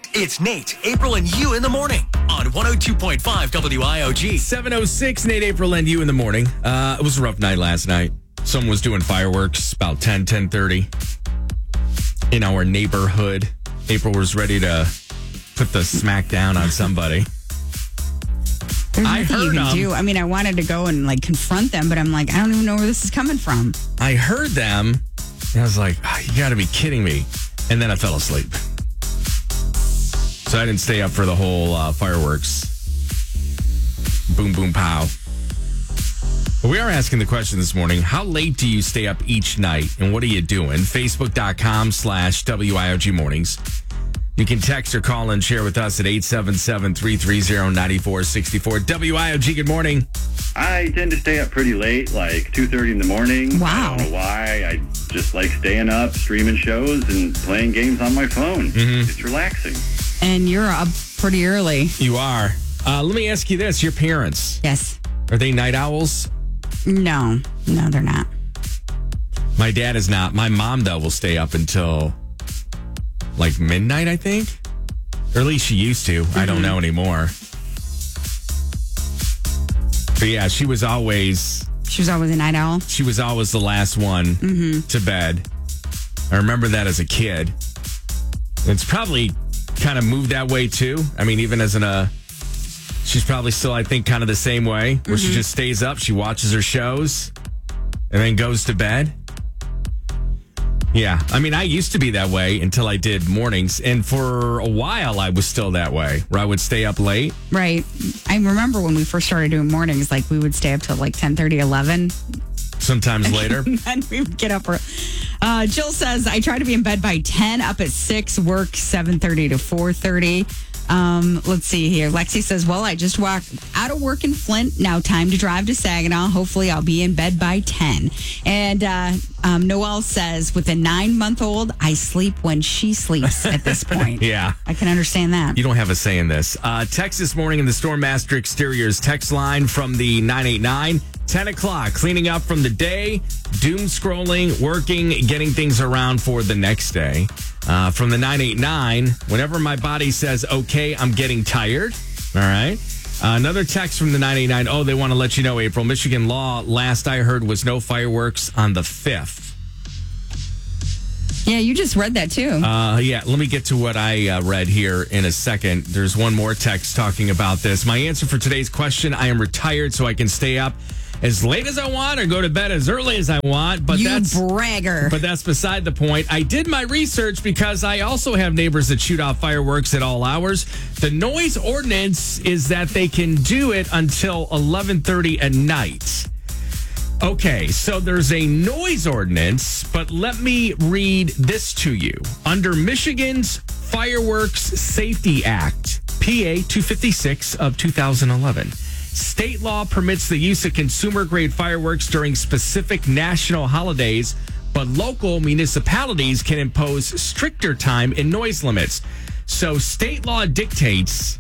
It's Nate, April, and you in the morning on 102.5 WIOG. 7:06, Nate, April, and you in the morning. It was a rough night last night. Someone was doing fireworks about 10:30 in our neighborhood. April was ready to put the smack down on somebody. There's I nothing you heard can 'em. do. I mean, I wanted to go and confront them, but I'm like, I don't even know where this is coming from. I heard them, and I was like, you got to be kidding me. And then I fell asleep. So I didn't stay up for the whole fireworks. Boom, boom, pow. But we are asking the question this morning, how late do you stay up each night, and what are you doing? Facebook.com/WIOG Mornings. You can text or call and share with us at 877-330-9464. WIOG, good morning. I tend to stay up pretty late, like 2:30 in the morning. Wow. I don't know why. I just like staying up, streaming shows, and playing games on my phone. It's relaxing. And you're up pretty early. You are. Let me ask you this. Your parents, Yes. are they night owls? No, they're not. My dad is not. My mom, though, will stay up until like midnight, I think. Or at least she used to. I don't know anymore. But yeah, she was always a night owl. She was always the last one to bed. I remember that as a kid. It's probably kind of moved that way too. I mean, even as she's probably still, I think, kind of the same way, where she just stays up, she watches her shows, and then goes to bed. Yeah, I mean, I used to be that way until I did mornings, and for a while I was still that way, where I would stay up late. Right. I remember when we first started doing mornings, we would stay up till 10:30, 11. Sometimes later. And we would get up. Jill says, I try to be in bed by 10, up at 6, work 7:30 to 4:30. Let's see here. Lexi says, well, I just walked out of work in Flint. Now time to drive to Saginaw. Hopefully I'll be in bed by 10. And Noelle says, with a 9-month-old, I sleep when she sleeps at this point. Yeah. I can understand that. You don't have a say in this. Text this morning in the Stormmaster Exteriors text line from the 989. 10 o'clock, cleaning up from the day, doom scrolling, working, getting things around for the next day. From the 989, whenever my body says, okay, I'm getting tired. All right. Another text from the 989. Oh, they want to let you know, April, Michigan law, last I heard, was no fireworks on the 5th. Yeah, you just read that too. Yeah, let me get to what I read here in a second. There's one more text talking about this. My answer for today's question, I am retired so I can stay up as late as I want or go to bed as early as I want. But that's bragger. But that's beside the point. I did my research because I also have neighbors that shoot off fireworks at all hours. The noise ordinance is that they can do it until 11:30 at night. Okay, so there's a noise ordinance, but let me read this to you. Under Michigan's Fireworks Safety Act, PA 256 of 2011, state law permits the use of consumer-grade fireworks during specific national holidays, but local municipalities can impose stricter time and noise limits. So state law dictates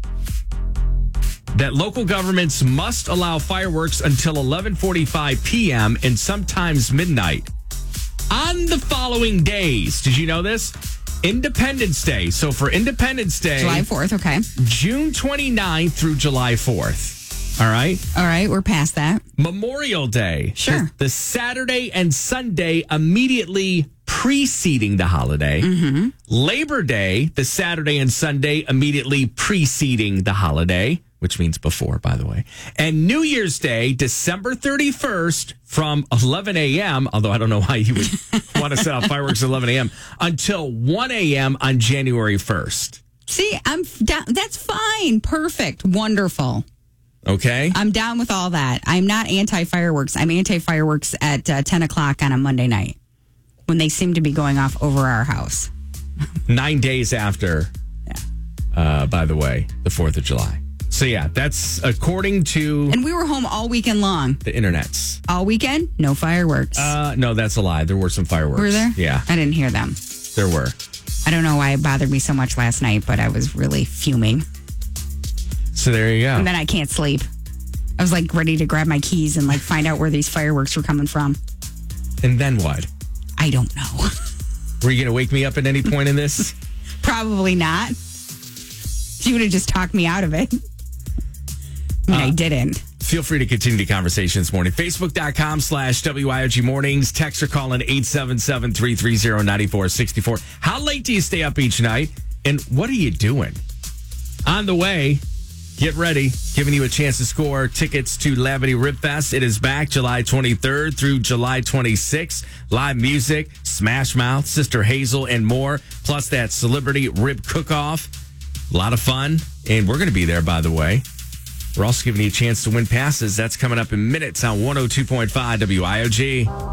that local governments must allow fireworks until 11:45 p.m. and sometimes midnight on the following days. Did you know this? Independence Day. So for Independence Day, July 4th, okay. June 29th through July 4th. All right? All right, we're past that. Memorial Day. Sure. The Saturday and Sunday immediately preceding the holiday. Labor Day, the Saturday and Sunday immediately preceding the holiday, which means before, by the way. And New Year's Day, December 31st from 11 a.m., although I don't know why you would want to set off fireworks at 11 a.m., until 1 a.m. on January 1st. See, I'm down. That's fine. Perfect. Wonderful. Okay? I'm down with all that. I'm not anti-fireworks. I'm anti-fireworks at 10 o'clock on a Monday night when they seem to be going off over our house. 9 days after, by the way, the 4th of July. So, yeah, that's according to And we were home all weekend long. the internets. All weekend, no fireworks. No, that's a lie. There were some fireworks. Were there? Yeah, I didn't hear them. there were. I don't know why it bothered me so much last night, but I was really fuming. So there you go. And then I can't sleep. I was ready to grab my keys and find out where these fireworks were coming from. And then what? I don't know. Were you going to wake me up at any point in this? Probably not. She would have just talked me out of it. I mean, I didn't. Feel free to continue the conversation this morning. Facebook.com/WIOG mornings. Text or call in 877-330-9464. How late do you stay up each night? And what are you doing? On the way, get ready. Giving you a chance to score tickets to Labadee Rib Fest. It is back July 23rd through July 26th. Live music, Smash Mouth, Sister Hazel, and more. Plus that Celebrity Rib Cook-Off. A lot of fun. And we're going to be there, by the way. We're also giving you a chance to win passes. That's coming up in minutes on 102.5 WIOG.